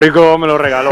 Rico me lo regaló.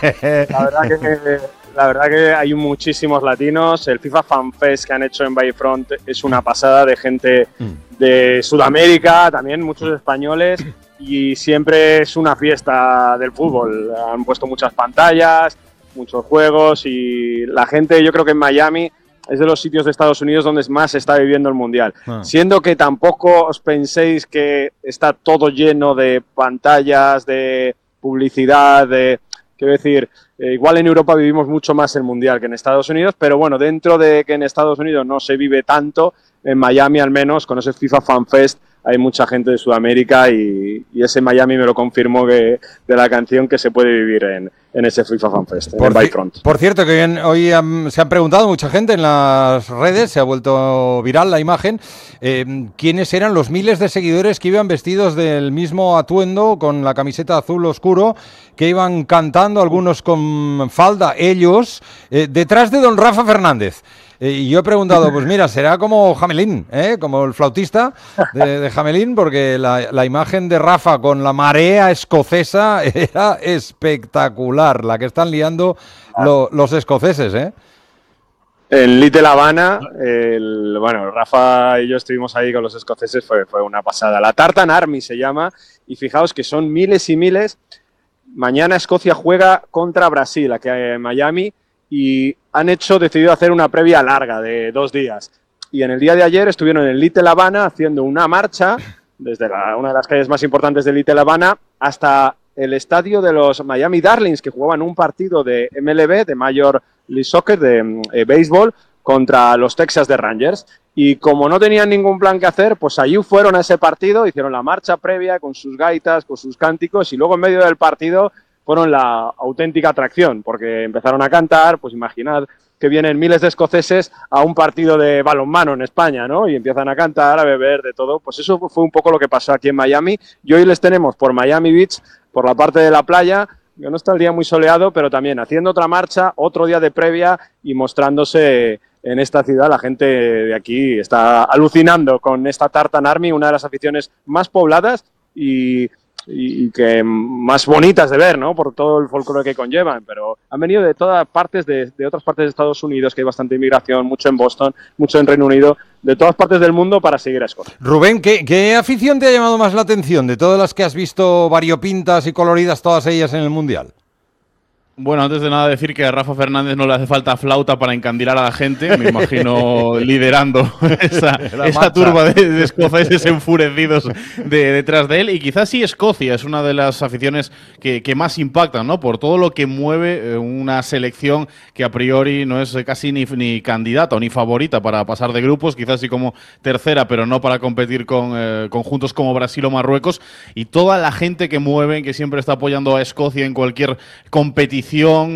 La verdad que hay muchísimos latinos. El FIFA Fan Fest que han hecho en Bayfront es una pasada de gente de Sudamérica, también muchos españoles, y siempre es una fiesta del fútbol. Han puesto muchas pantallas, muchos juegos, y la gente, yo creo que en Miami es de los sitios de Estados Unidos donde más se está viviendo el Mundial. Siendo que tampoco os penséis que está todo lleno de pantallas, de publicidad, quiero decir, igual en Europa vivimos mucho más el Mundial que en Estados Unidos, pero bueno, dentro de que en Estados Unidos no se vive tanto, en Miami al menos, con ese FIFA Fan Fest, hay mucha gente de Sudamérica y ese Miami me lo confirmó de la canción que se puede vivir en ese FIFA Fan Fest, en el Bayfront. Por cierto, que hoy se han preguntado mucha gente en las redes, se ha vuelto viral la imagen, quiénes eran los miles de seguidores que iban vestidos del mismo atuendo, con la camiseta azul oscuro, que iban cantando, algunos con falda, ellos, detrás de don Rafa Fernández. Y yo he preguntado, pues mira, será como Hamelin, como el flautista de Hamelin, porque la imagen de Rafa con la marea escocesa era espectacular, la que están liando los escoceses, ¿eh? En Little Havana, Rafa y yo estuvimos ahí con los escoceses, fue una pasada. La Tartan Army se llama, y fijaos que son miles y miles. Mañana Escocia juega contra Brasil, aquí en Miami, y han decidido hacer una previa larga de 2 días. Y en el día de ayer estuvieron en Little Havana haciendo una marcha desde una de las calles más importantes de Little Havana hasta el estadio de los Miami Darlings, que jugaban un partido de MLB, de Major League Soccer, de béisbol, contra los Texas de Rangers. Y como no tenían ningún plan que hacer, pues allí fueron a ese partido, hicieron la marcha previa con sus gaitas, con sus cánticos, y luego en medio del partido fueron la auténtica atracción, porque empezaron a cantar, pues imaginad que vienen miles de escoceses a un partido de balonmano en España, ¿no? Y empiezan a cantar, a beber, de todo. Pues eso fue un poco lo que pasó aquí en Miami. Y hoy les tenemos por Miami Beach, por la parte de la playa, que no está el día muy soleado, pero también haciendo otra marcha, otro día de previa y mostrándose en esta ciudad. La gente de aquí está alucinando con esta Tartan Army, una de las aficiones más pobladas y que más bonitas de ver, ¿no? Por todo el folclore que conllevan, pero han venido de todas partes, de otras partes de Estados Unidos, que hay bastante inmigración, mucho en Boston, mucho en Reino Unido, de todas partes del mundo para seguir a Escocia. Rubén, ¿qué afición te ha llamado más la atención de todas las que has visto variopintas y coloridas, todas ellas en el Mundial? Bueno, antes de nada decir que a Rafa Fernández no le hace falta flauta para encandilar a la gente, me imagino liderando esa turba de escoceses enfurecidos detrás de él, y quizás sí Escocia es una de las aficiones que más impactan, ¿no? Por todo lo que mueve una selección que a priori no es casi ni candidata o ni favorita para pasar de grupos, quizás sí como tercera, pero no para competir con conjuntos como Brasil o Marruecos, y toda la gente que mueven, que siempre está apoyando a Escocia en cualquier competición,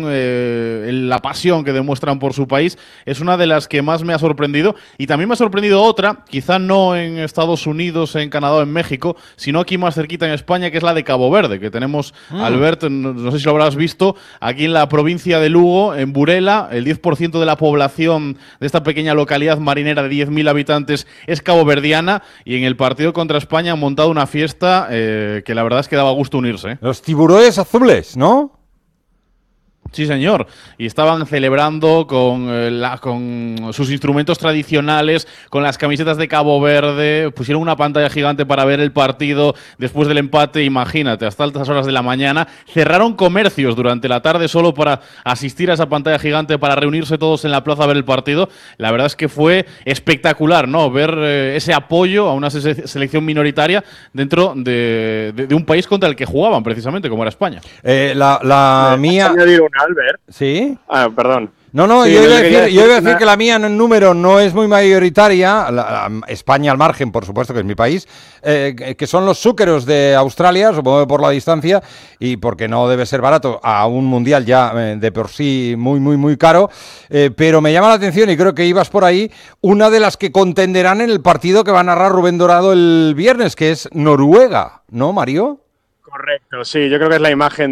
la pasión que demuestran por su país, es una de las que más me ha sorprendido. Y también me ha sorprendido otra, quizá no en Estados Unidos, en Canadá o en México, sino aquí más cerquita en España, que es la de Cabo Verde, que tenemos, Albert, no sé si lo habrás visto, aquí en la provincia de Lugo, en Burela, el 10% de la población de esta pequeña localidad marinera de 10.000 habitantes es caboverdiana, y en el partido contra España han montado una fiesta que la verdad es que daba gusto unirse, ¿eh? Los tiburones azules, ¿no? Sí, señor. Y estaban celebrando con sus instrumentos tradicionales, con las camisetas de Cabo Verde. Pusieron una pantalla gigante para ver el partido después del empate. Imagínate, hasta altas horas de la mañana. Cerraron comercios durante la tarde solo para asistir a esa pantalla gigante, para reunirse todos en la plaza a ver el partido. La verdad es que fue espectacular, ¿no? Ver ese apoyo a una selección minoritaria dentro de un país contra el que jugaban, precisamente, como era España. La mía... Albert. ¿Sí? Ah, perdón. No, sí, yo iba a decir que la mía en número no es muy mayoritaria, España al margen, por supuesto, que es mi país, que son los zúqueros de Australia, supongo que por la distancia y porque no debe ser barato a un mundial ya de por sí muy, muy, muy caro, pero me llama la atención, y creo que ibas por ahí, una de las que contenderán en el partido que va a narrar Rubén Dorado el viernes, que es Noruega, ¿no, Mario? Correcto, sí, yo creo que es la imagen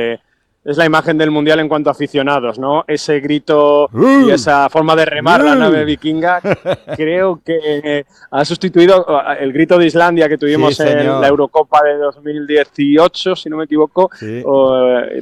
del Mundial en cuanto a aficionados, ¿no? Ese grito y esa forma de remar la nave vikinga, creo que ha sustituido el grito de Islandia que tuvimos en la Eurocopa de 2018, si no me equivoco. Sí.